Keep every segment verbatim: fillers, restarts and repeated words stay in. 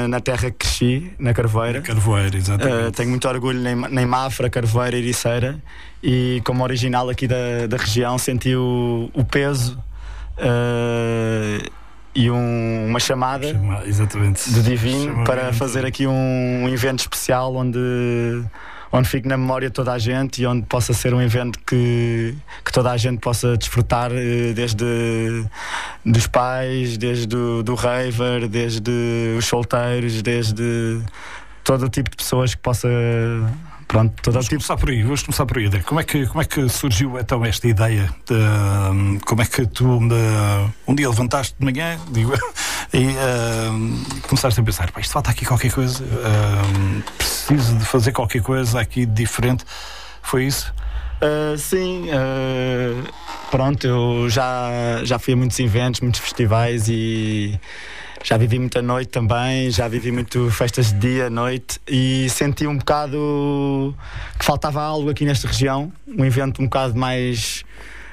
na terra que cresci, na Carvoeira. Na Carvoeira, exatamente. Uh, tenho muito orgulho em, em Mafra, Carvoeira e Ericeira, e como original aqui da, da região senti o, o peso uh, e um, uma chamada Chama, exatamente. do divino Chama para fazer aqui um, um evento especial onde, onde fique na memória de toda a gente e onde possa ser um evento que, que toda a gente possa desfrutar, desde dos pais, desde o, do raver, desde os solteiros, desde todo o tipo de pessoas que possa... Pronto, todo vamos o tipo... começar por aí, vamos começar por aí. Como é que, como é que surgiu então esta ideia? De, como é que tu um, um dia levantaste de manhã, digo, e uh, começaste a pensar, isto falta aqui qualquer coisa, uh, preciso de fazer qualquer coisa aqui diferente. Foi isso? Uh, sim, uh, pronto, eu já, já fui a muitos eventos, muitos festivais e já vivi muita noite também, já vivi muito festas de dia, noite, e senti um bocado que faltava algo aqui nesta região, um evento um bocado mais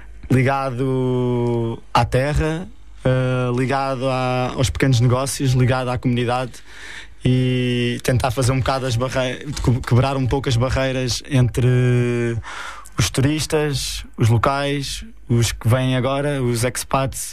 ligado à terra, uh, ligado a, aos pequenos negócios, ligado à comunidade, e tentar fazer um bocado as barreiras, quebrar um pouco as barreiras entre os turistas, os locais, os que vêm agora, os expats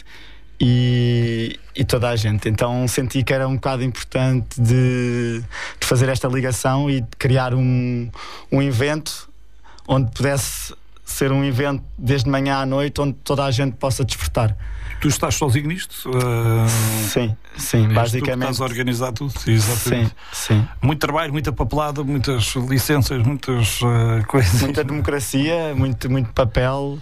e, e toda a gente. Então senti que era um bocado importante de, de fazer esta ligação e de criar um, um evento onde pudesse ser um evento desde manhã à noite, onde toda a gente possa desfrutar. Tu estás sozinho nisto? Uh... Sim, sim, basicamente. Tu estás a organizar tudo? Exatamente. Sim, sim. Muito trabalho, muita papelada, muitas licenças, muitas uh, coisas. Muita democracia, muito, muito papel.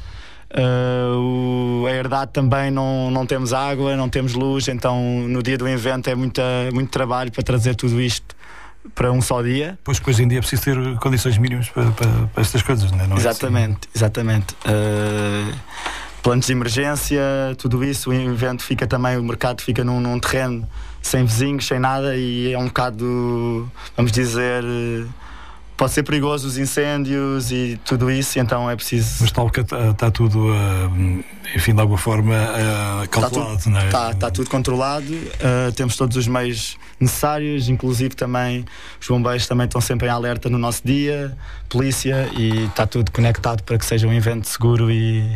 Uh, o, a herdade também não, não temos água, não temos luz, então no dia do evento é muita, muito trabalho para trazer tudo isto para um só dia. Pois depois em dia é preciso ter condições mínimas para, para, para estas coisas, não é? Não é exatamente, assim? exatamente. Uh, planos de emergência, tudo isso, o evento fica também, o mercado fica num, num terreno sem vizinhos, sem nada, e é um bocado, vamos dizer, pode ser perigoso os incêndios e tudo isso, então é preciso... Mas tal que está tudo, uh, enfim, de alguma forma uh, calculado, está tudo, não é? Está, está tudo controlado, uh, temos todos os meios necessários, inclusive também os bombeiros também estão sempre em alerta no nosso dia, polícia, e está tudo conectado para que seja um evento seguro e...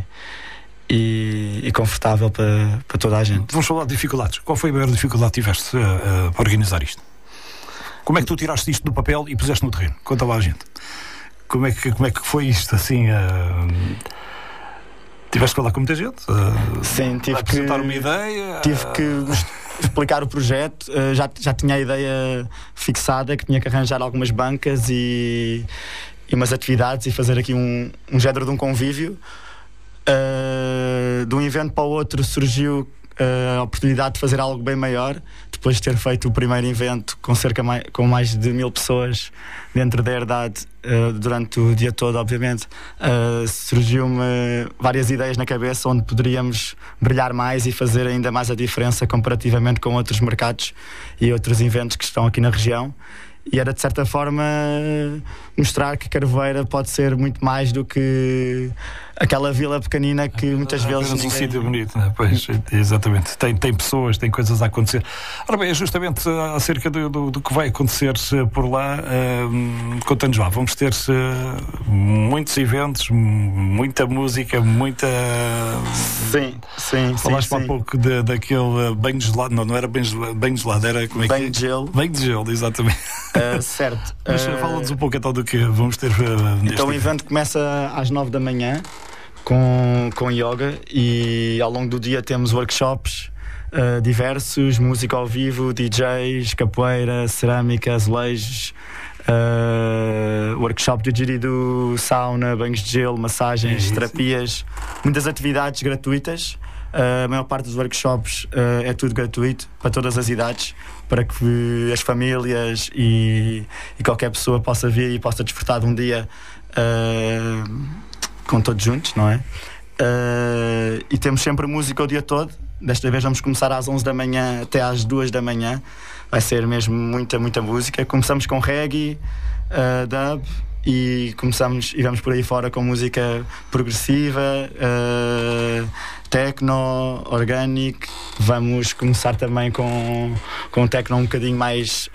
E, e confortável para, para toda a gente. Vamos falar de dificuldades. Qual foi a maior dificuldade que tiveste uh, uh, para organizar isto? Como é que tu tiraste isto do papel e puseste no terreno? Conta lá a gente. Como é que, como é que foi isto assim? Uh, tiveste que falar com muita gente? Uh, Sim, tive apresentar que, uma ideia? Tive uh... que explicar o projeto. Uh, já, já tinha a ideia fixada, que tinha que arranjar algumas bancas e, e umas atividades e fazer aqui um, um género de um convívio. Uh, de um evento para o outro surgiu uh, a oportunidade de fazer algo bem maior, depois de ter feito o primeiro evento com cerca mais, com mais de mil pessoas dentro da herdade uh, durante o dia todo, obviamente. Uh, surgiu-me várias ideias na cabeça onde poderíamos brilhar mais e fazer ainda mais a diferença comparativamente com outros mercados e outros eventos que estão aqui na região. E era de certa forma mostrar que Carvoeira pode ser muito mais do que aquela vila pequenina que muitas é, vezes é ninguém... um sítio bonito, né? Pois, exatamente, tem, tem pessoas, tem coisas a acontecer. Ora bem, é justamente acerca do, do, do que vai acontecer por lá. Uh, conta-nos lá, vamos ter uh, muitos eventos, muita música, muita... Sim, sim, Falaste sim, há sim. pouco de, daquele banho gelado, não, não era banho gelado, banho gelado era como é que banho de gelo. Banho de gelo, exatamente. Uh, certo. Mas uh, fala-nos um pouco então do que vamos ter. Uh, então o evento começa às nove da manhã com, com yoga, e ao longo do dia temos workshops uh, diversos, música ao vivo, D Js, capoeira, cerâmica, azulejos, uh, workshop de didgeridoo, sauna, banhos de gelo, massagens, é terapias, muitas atividades gratuitas. Uh, a maior parte dos workshops uh, é tudo gratuito para todas as idades, para que as famílias e, e qualquer pessoa possa vir e possa desfrutar de um dia uh, com todos juntos, não é? Uh, e temos sempre música o dia todo. Desta vez vamos começar às onze da manhã até às duas da manhã. Vai ser mesmo muita, muita música. Começamos com reggae, uh, dub e começamos e vamos por aí fora com música progressiva, uh, techno, organic. Vamos começar também com, com techno um bocadinho mais